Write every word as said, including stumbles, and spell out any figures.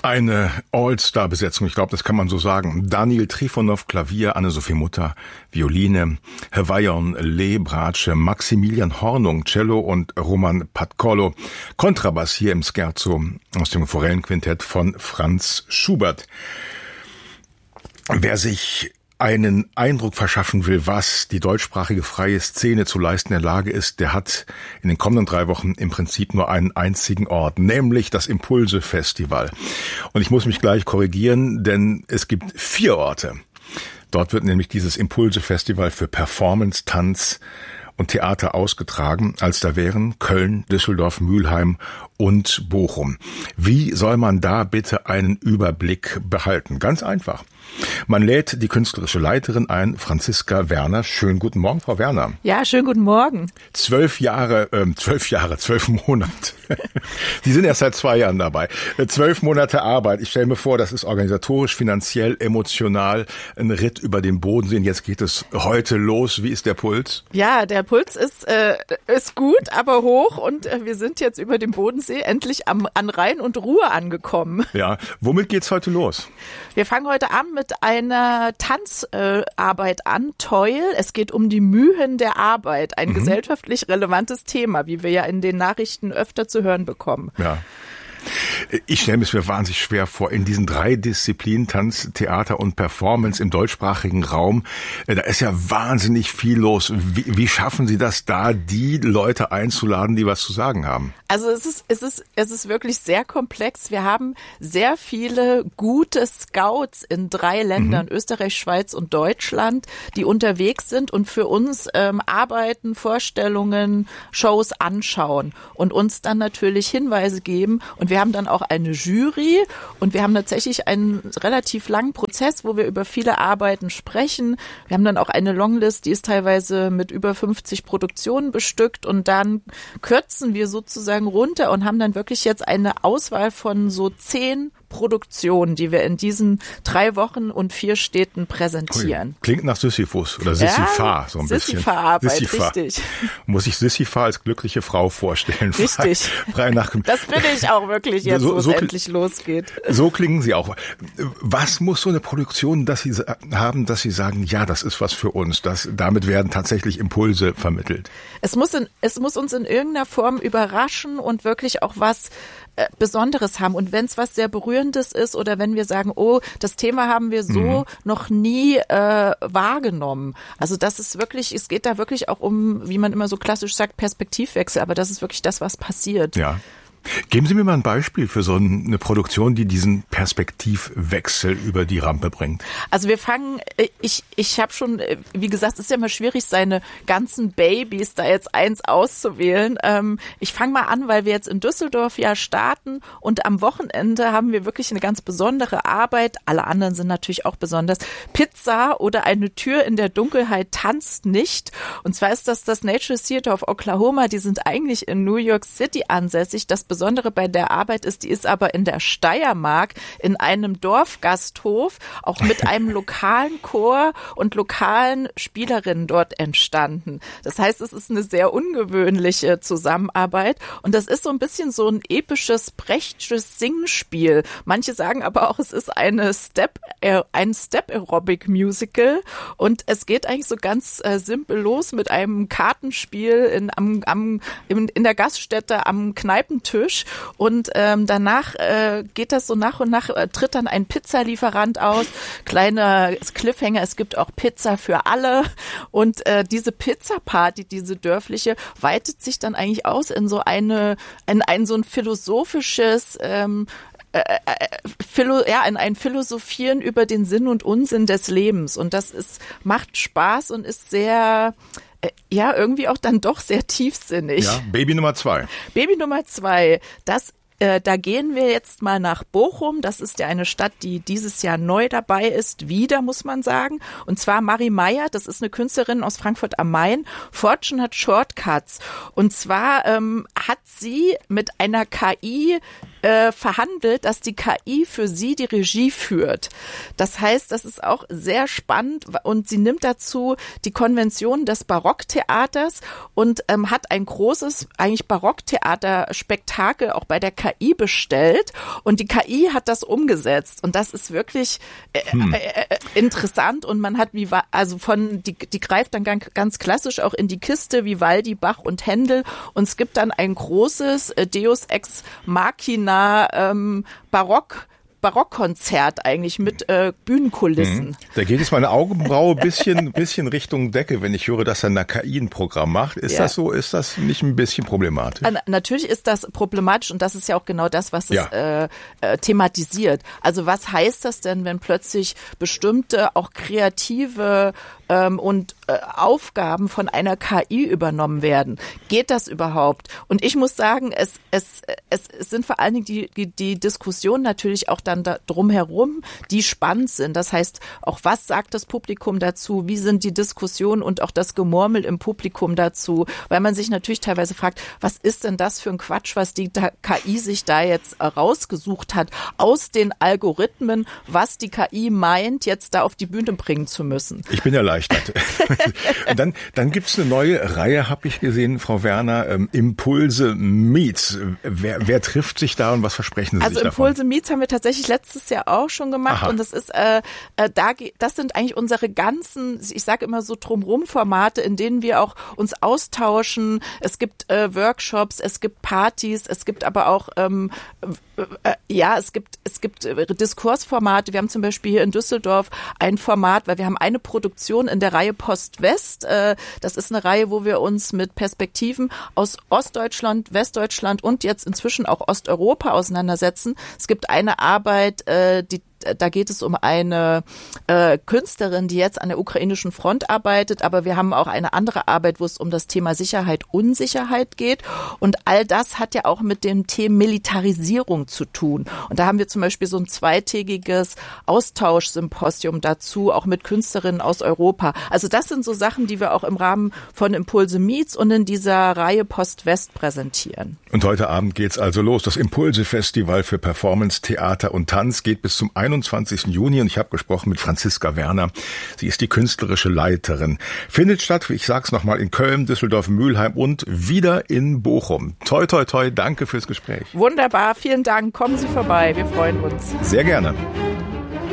Eine All-Star-Besetzung, ich glaube, das kann man so sagen. Daniel Trifonov, Klavier, Anne-Sophie Mutter, Violine, Vajon Le, Bratsche, Maximilian Hornung, Cello und Roman Patkollo, Kontrabass hier im Scherzo aus dem Forellenquintett von Franz Schubert. Wer sich einen Eindruck verschaffen will, was die deutschsprachige freie Szene zu leisten in der Lage ist, der hat in den kommenden drei Wochen im Prinzip nur einen einzigen Ort, nämlich das Impulse-Festival. Und ich muss mich gleich korrigieren, denn es gibt vier Orte. Dort wird nämlich dieses Impulse-Festival für Performance, Tanz und Theater ausgetragen, als da wären Köln, Düsseldorf, Mülheim und Bochum. Wie soll man da bitte einen Überblick behalten? Ganz einfach. Man lädt die künstlerische Leiterin ein, Franziska Werner. Schönen guten Morgen, Frau Werner. Ja, schönen guten Morgen. Zwölf Jahre, äh, zwölf Jahre, zwölf Monate. Sie sind erst seit zwei Jahren dabei. Zwölf Monate Arbeit. Ich stelle mir vor, das ist organisatorisch, finanziell, emotional ein Ritt über den Bodensee. Jetzt geht es heute los. Wie ist der Puls? Ja, der Puls ist äh, ist gut, aber hoch und äh, wir sind jetzt über dem Bodensee endlich am an Rhein und Ruhr angekommen. Ja, womit geht's heute los? Wir fangen heute an mit einer Tanzarbeit äh, an, Teul. Es geht um die Mühen der Arbeit, ein mhm. gesellschaftlich relevantes Thema, wie wir ja in den Nachrichten öfter zu hören bekommen. Ja. Ich stelle mir es mir wahnsinnig schwer vor, in diesen drei Disziplinen, Tanz, Theater und Performance im deutschsprachigen Raum, da ist ja wahnsinnig viel los. Wie, wie schaffen Sie das da, die Leute einzuladen, die was zu sagen haben? Also es ist, es ist, es ist wirklich sehr komplex. Wir haben sehr viele gute Scouts in drei Ländern, mhm. Österreich, Schweiz und Deutschland, die unterwegs sind und für uns ähm, arbeiten, Vorstellungen, Shows anschauen und uns dann natürlich Hinweise geben. Und wir Wir haben dann auch eine Jury und wir haben tatsächlich einen relativ langen Prozess, wo wir über viele Arbeiten sprechen. Wir haben dann auch eine Longlist, die ist teilweise mit über fünfzig Produktionen bestückt und dann kürzen wir sozusagen runter und haben dann wirklich jetzt eine Auswahl von so zehn Produktionen, die wir in diesen drei Wochen und vier Städten präsentieren. Ui, klingt nach Sisyphus oder Sisyphar, ja, so ein bisschen. Sisyphar-Arbeit, Sisyphar. Richtig. Muss ich Sisyphar als glückliche Frau vorstellen. Richtig. Frei, frei nach, das bin ich auch wirklich jetzt, so, wo so, es endlich losgeht. So klingen Sie auch. Was muss so eine Produktion, dass Sie haben, dass Sie sagen, ja, das ist was für uns, das, damit werden tatsächlich Impulse vermittelt? Es muss, in, es muss uns in irgendeiner Form überraschen und wirklich auch was äh, Besonderes haben. Und wenn es was sehr Berührendes ist oder wenn wir sagen, oh, das Thema haben wir so mhm. noch nie äh, wahrgenommen. Also das ist wirklich, es geht da wirklich auch um, wie man immer so klassisch sagt, Perspektivwechsel, aber das ist wirklich das, was passiert. Ja. Geben Sie mir mal ein Beispiel für so eine Produktion, die diesen Perspektivwechsel über die Rampe bringt. Also wir fangen, ich ich habe schon, wie gesagt, es ist ja immer schwierig, seine ganzen Babys da jetzt eins auszuwählen. Ich fange mal an, weil wir jetzt in Düsseldorf ja starten und am Wochenende haben wir wirklich eine ganz besondere Arbeit. Alle anderen sind natürlich auch besonders. Pizza oder eine Tür in der Dunkelheit tanzt nicht. Und zwar ist das das Nature Theater of Oklahoma. Die sind eigentlich in New York City ansässig. Das Besondere bei der Arbeit ist, die ist aber in der Steiermark in einem Dorfgasthof, auch mit einem lokalen Chor und lokalen Spielerinnen dort entstanden. Das heißt, es ist eine sehr ungewöhnliche Zusammenarbeit und das ist so ein bisschen so ein episches, prächtiges Singspiel. Manche sagen aber auch, es ist eine Step, äh, ein Step-Aerobic-Musical und es geht eigentlich so ganz äh, simpel los mit einem Kartenspiel in, am, am, in, in der Gaststätte am Kneipentisch. Und ähm, danach äh, geht das so nach und nach, äh, tritt dann ein Pizzalieferant aus, kleiner Cliffhanger, es gibt auch Pizza für alle und äh, diese Pizza-Party, diese dörfliche, weitet sich dann eigentlich aus in so eine, in ein so ein philosophisches ähm, Äh, äh, Philo, ja, in ein Philosophieren über den Sinn und Unsinn des Lebens. Und das ist, macht Spaß und ist sehr, äh, ja, irgendwie auch dann doch sehr tiefsinnig. Ja, Baby Nummer zwei. Baby Nummer zwei, das Äh, da gehen wir jetzt mal nach Bochum. Das ist ja eine Stadt, die dieses Jahr neu dabei ist, wieder, muss man sagen. Und zwar Marie Meyer, das ist eine Künstlerin aus Frankfurt am Main. Fortunate Shortcuts. Und zwar ähm, hat sie mit einer K I äh, verhandelt, dass die K I für sie die Regie führt. Das heißt, das ist auch sehr spannend und sie nimmt dazu die Konvention des Barocktheaters und ähm, hat ein großes, eigentlich Barocktheaterspektakel auch bei der K I bestellt und die K I hat das umgesetzt und das ist wirklich äh, hm. äh, interessant und man hat wie also von die die greift dann ganz, ganz klassisch auch in die Kiste Vivaldi, Bach und Händel und es gibt dann ein großes äh, Deus Ex Machina ähm, Barock Barockkonzert eigentlich mit äh, Bühnenkulissen. Mhm. Da geht es meine Augenbraue bisschen bisschen Richtung Decke, wenn ich höre, dass er eine K I ein Programm macht. Ist ja. das so? Ist das nicht ein bisschen problematisch? Also, natürlich ist das problematisch und das ist ja auch genau das, was es ja. äh, äh, thematisiert. Also was heißt das denn, wenn plötzlich bestimmte auch kreative ähm, und äh, Aufgaben von einer K I übernommen werden? Geht das überhaupt? Und ich muss sagen, es es es, es sind vor allen Dingen die die, die Diskussionen natürlich auch dann da drumherum, die spannend sind. Das heißt, auch was sagt das Publikum dazu? Wie sind die Diskussionen und auch das Gemurmel im Publikum dazu? Weil man sich natürlich teilweise fragt, was ist denn das für ein Quatsch, was die K I sich da jetzt rausgesucht hat aus den Algorithmen, was die K I meint, jetzt da auf die Bühne bringen zu müssen. Ich bin erleichtert. Und dann, dann gibt's eine neue Reihe, habe ich gesehen, Frau Werner, ähm, Impulse Meets. Wer, wer trifft sich da und was versprechen Sie also sich davon? Also Impulse Meets haben wir tatsächlich letztes Jahr auch schon gemacht. Aha. Und das ist, äh, äh, da, das sind eigentlich unsere ganzen, ich sage immer so Drumrum-Formate, in denen wir auch uns austauschen. Es gibt äh, Workshops, es gibt Partys, es gibt aber auch, ähm, äh, ja, es gibt, es gibt äh, Diskursformate. Wir haben zum Beispiel hier in Düsseldorf ein Format, weil wir haben eine Produktion in der Reihe Post-West. Äh, das ist eine Reihe, wo wir uns mit Perspektiven aus Ostdeutschland, Westdeutschland und jetzt inzwischen auch Osteuropa auseinandersetzen. Es gibt eine Arbeit, äh, die da geht es um eine äh, Künstlerin, die jetzt an der ukrainischen Front arbeitet, aber wir haben auch eine andere Arbeit, wo es um das Thema Sicherheit, Unsicherheit geht und all das hat ja auch mit dem Thema Militarisierung zu tun und da haben wir zum Beispiel so ein zweitägiges Austauschsymposium dazu, auch mit Künstlerinnen aus Europa. Also das sind so Sachen, die wir auch im Rahmen von Impulse Meets und in dieser Reihe Post-West präsentieren. Und heute Abend geht's also los. Das Impulse-Festival für Performance, Theater und Tanz geht bis zum einundzwanzigsten Juni und ich habe gesprochen mit Franziska Werner. Sie ist die künstlerische Leiterin. Findet statt, ich sag's nochmal, in Köln, Düsseldorf, Mülheim und wieder in Bochum. Toi, toi, toi, danke fürs Gespräch. Wunderbar, vielen Dank. Kommen Sie vorbei, wir freuen uns. Sehr gerne.